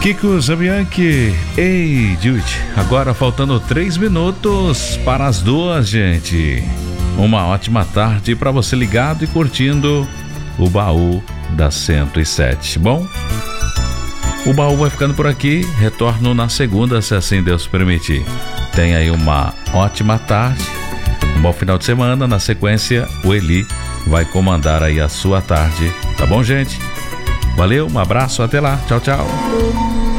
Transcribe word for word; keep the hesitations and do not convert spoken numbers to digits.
Kiko Zabianchi, ei, Jude, agora faltando três minutos para as duas, gente. Uma ótima tarde para você ligado e curtindo o Baú da cento e sete. Bom, o Baú vai ficando por aqui. Retorno na segunda, se assim Deus permitir. Tenha aí uma ótima tarde, um bom final de semana. Na sequência, o Eli vai comandar aí a sua tarde. Tá bom, gente? Valeu, um abraço, até lá. Tchau, tchau.